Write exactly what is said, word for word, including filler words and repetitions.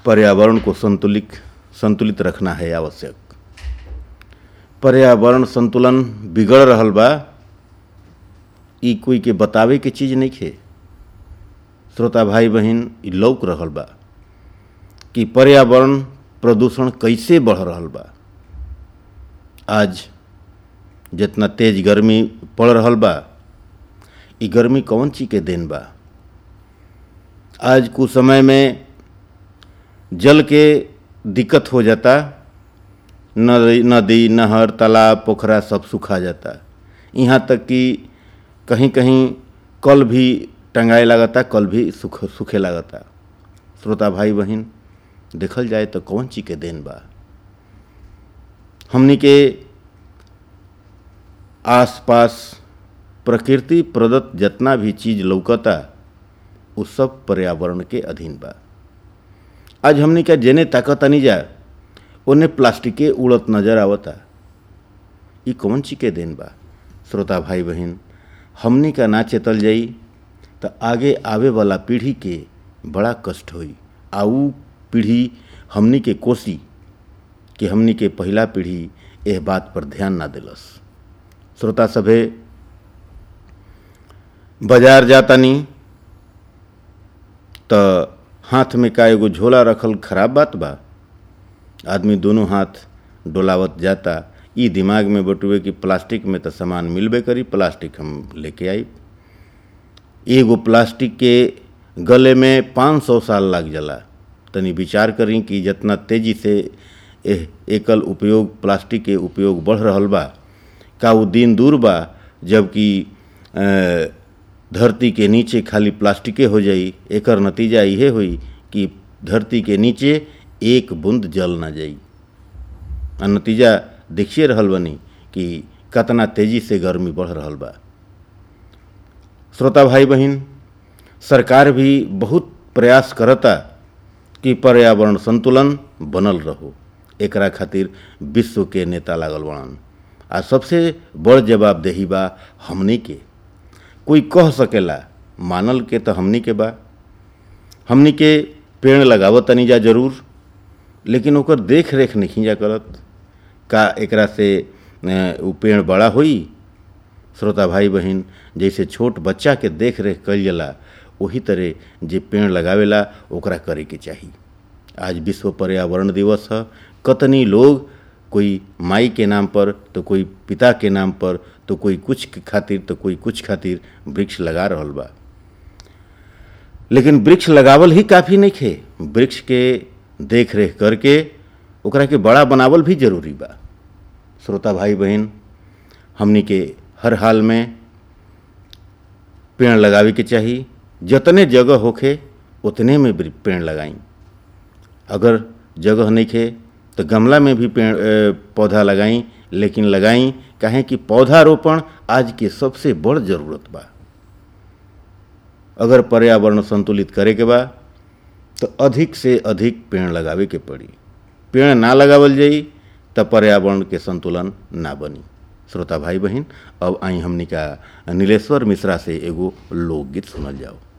पर्यावरण को संतुलित संतुलित रखना है आवश्यक। पर्यावरण संतुलन बिगड़ रहल बा, ई कोई के बतावे के चीज़ नहीं है। श्रोता भाई बहन, ई लौक रहल बा कि पर्यावरण प्रदूषण कैसे बढ़ रहल बा। आज जितना तेज गर्मी पड़ रहल बा, ई गर्मी कौन चीज के देन बा। आज कुछ समय में जल के दिक्कत हो जाता, नदी नदी नहर तालाब पोखरा सब सूखा जाता। यहाँ तक कि कहीं कहीं कल भी टंगाए लागता, कल भी सूख सूखे लागता। श्रोता भाई बहन, देखल जाए तो कौन चीज के देन बा। हमनी के आसपास प्रकृति प्रदत्त जितना भी चीज लौकता उ सब पर्यावरण के अधीन बा। आज हमनी का जेने ताकतानी जा ओने प्लास्टिके उड़त नजर आवता। ई कौन चीज के देन बा। श्रोता भाई बहन, हमनी का ना चेतल जाई तो आगे आवे वाला पीढ़ी के बड़ा कष्ट होई। आ उ पीढ़ी हमनी के कोसी कि हमनी के पहला पीढ़ी एह बात पर ध्यान ना दिलस। श्रोता सभे, बाजार जातानी तो हाथ में का एगो झोला रखल खराब बात बा। आदमी दोनों हाथ डोलावत जाता, ई दिमाग में बटुए कि प्लास्टिक में तो सामान मिलबे करी, प्लास्टिक हम लेके आई। एगो प्लास्टिक के गले में पाँच सौ साल लग जाला। तनी विचार करी कि जितना तेजी से एह एकल उपयोग प्लास्टिक के उपयोग बढ़ रहल बा, का वो दिन दूर बा जबकि धरती के नीचे खाली प्लास्टिके हो जाई। एकर नतीजा यह हुई कि धरती के नीचे एक बूंद जल ना जाई। आ नतीजा देखिए रहल बनी कि कितना तेजी से गर्मी बढ़ रहल बा। श्रोता भाई बहन, सरकार भी बहुत प्रयास करता कि पर्यावरण संतुलन बनल रहो। एकरा खातिर विश्व के नेता लागल बड़न। आ सबसे बड़ जवाबदेही बा हमनी के। कोई कह सकेला, मानल के तो हमनी के बा। हमनी के पेड़ लगावत तनी जा जरूर, लेकिन ओकर देख रेख नहीं जा करत। का एकरा से उ पेड़ बड़ा होई। श्रोता भाई बहन, जैसे छोट बच्चा के देख रेख कइल जाला, वही तरह जे पेड़ लगावेला ओकरा करे के चाही। आज विश्व पर्यावरण दिवस है। कतनी लोग, कोई माई के नाम पर तो कोई पिता के नाम पर तो कोई कुछ के खातिर तो कोई कुछ खातिर वृक्ष लगा रहल बा। लेकिन वृक्ष लगावल ही काफ़ी नहीं है। वृक्ष के देख रेख करके ओकरा के बड़ा बनावल भी जरूरी बा। श्रोता भाई बहन, हमनी के हर हाल में पेड़ लगावे के चाही। जितने जगह होखे उतने में पेड़ लगाई। अगर जगह नहीं है तो गमला में भी पेड़ पौधा लगाई, लेकिन लगाई काहे कि पौधारोपण आज के सबसे बड़ जरूरत बा। अगर पर्यावरण संतुलित करे के बा तो अधिक से अधिक पेड़ लगावे के पड़ी। पेड़ ना लगावल जाई तो पर्यावरण के संतुलन ना बनी। श्रोता भाई बहन, अब आई हमनी का नीलेश्वर मिश्रा से एगो लोकगीत सुनल जाओ।